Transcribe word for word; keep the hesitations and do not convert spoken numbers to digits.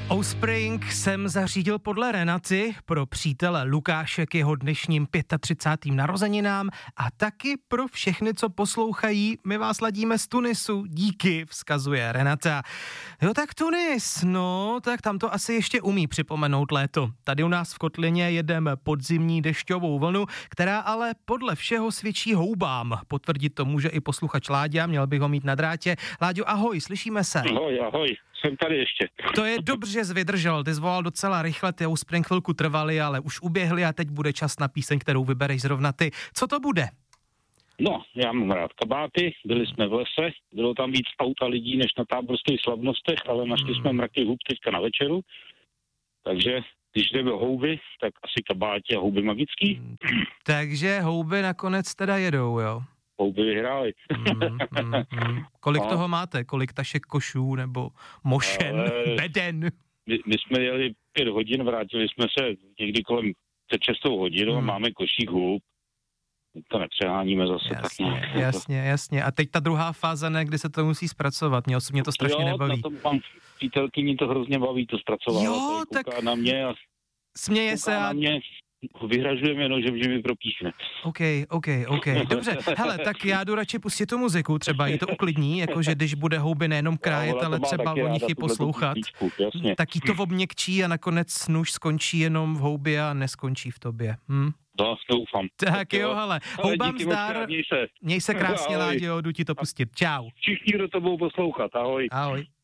Offspring jsem zařídil podle Renaty pro přítele Lukáše k jeho dnešním třicátým pátým narozeninám a taky pro všechny, co poslouchají. My vás ladíme z Tunisu. Díky, vzkazuje Renata. Jo, tak Tunis, no, tak tam to asi ještě umí připomenout léto. Tady u nás v kotlině jedeme podzimní dešťovou vlnu, která ale podle všeho svědčí houbám. Potvrdit to může i posluchač Láďa, měl bych ho mít na drátě. Láďo, ahoj, slyšíme se. Ahoj, ahoj. Jsem tady ještě. To je dobře, že jsi vydržel, ty zvolal docela rychle, ty Offspring chvilku trvaly, ale už uběhly a teď bude čas na píseň, kterou vybereš zrovna ty. Co to bude? No, já mám rád kabáty, byli jsme v lese, bylo tam víc auta lidí než na táborských slavnostech, ale našli jsme mraky hub teďka na večeru, takže když jde o houby, tak asi kabáti a houby magický. Takže houby nakonec teda jedou, jo? Houby vyhráli. mm, mm, mm. Kolik no. toho máte? Kolik tašek košů nebo mošen, ale beden? My, my jsme jeli pět hodin, vrátili jsme se někdy kolem před šestou hodinu hmm. a máme košík hub. To nepřeháníme zase. Jasně, tak jasně, jasně. A teď ta druhá fáze, ne, kdy se to musí zpracovat. Mě osobně to strašně jo, nebaví. Jo, na tom mám přítelkyni, to hrozně baví to zpracovat. Jo, tak na mě a směje se a na mě. Vyhražujeme nožem, že mi propíchne. OK, OK, OK. Dobře, hele, tak já jdu radši pustit tu muziku, třeba jí to uklidní, jakože když bude houby nejenom krájet, no, ale třeba o nich i poslouchat, tak jí to obměkčí a nakonec nůž skončí jenom v houbě a neskončí v tobě. Hm? To doufám. Tak jo, hele, houbám zdar, měj se. měj se krásně, Láďo, jdu ti to pustit. Čau. Všichni, kdo to budou poslouchat, ahoj. Ahoj.